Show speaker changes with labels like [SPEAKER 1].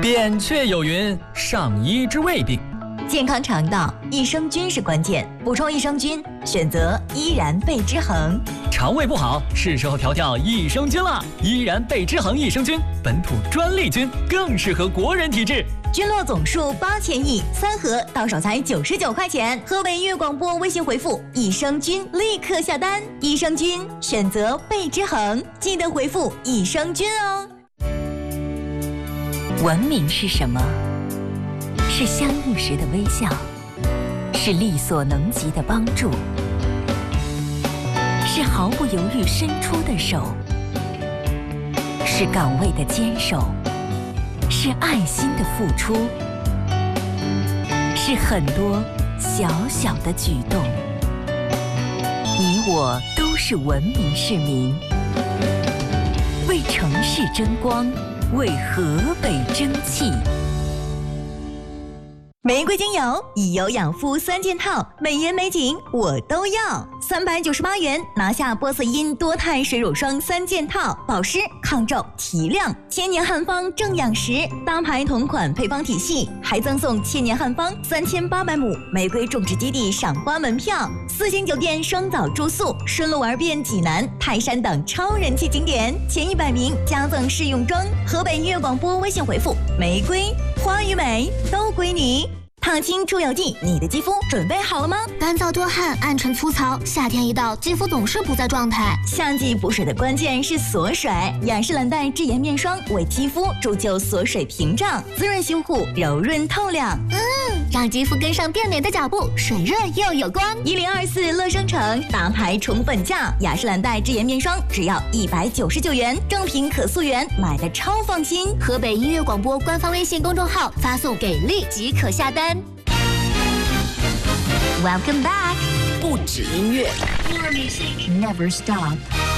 [SPEAKER 1] 扁鹊有云：上医治未病。
[SPEAKER 2] 健康肠道，益生菌是关键。补充益生菌，选择依然贝之恒。
[SPEAKER 1] 肠胃不好，是时候调益生菌了。依然贝之恒益生菌，本土专利菌，更适合国人体质。
[SPEAKER 2] 菌落总数8000亿，3盒到手才99块钱。河北音乐广播微信回复“益生菌”立刻下单。益生菌选择贝之恒，记得回复“益生菌”哦。
[SPEAKER 3] 文明是什么？是相遇时的微笑，是力所能及的帮助，是毫不犹豫伸出的手，是岗位的坚守，是爱心的付出，是很多小小的举动。你我都是文明市民，为城市争光，为河北争气。
[SPEAKER 2] 玫瑰精油以油养肤3件套，美颜美景我都要。398元拿下波色因多肽水乳霜3件套，保湿、抗皱、提亮，千年汉方正养食，大牌同款配方体系，还赠送千年汉方3800亩玫瑰种植基地赏花门票，4星酒店双早住宿，顺路玩遍济南、泰山等超人气景点，前100名加赠试用装。河北音乐广播微信回复玫瑰，花与美都归你。烫青出油剂，你的肌肤准备好了吗？
[SPEAKER 4] 干燥多汗、暗沉粗糙，夏天一到，肌肤总是不在状态。
[SPEAKER 2] 夏季补水的关键是锁水，雅诗兰黛智颜面霜为肌肤铸就锁水屏障，滋润修护，柔润透亮。
[SPEAKER 4] 让肌肤跟上变美的脚步，水润又有光。
[SPEAKER 2] 1024乐生城大牌宠粉价，雅诗兰黛智颜面霜只要199元，正品可溯源，买的超放心。
[SPEAKER 4] 河北音乐广播官方微信公众号发送给力即可下单。Welcome back，
[SPEAKER 3] 不止音乐
[SPEAKER 4] More music never stop。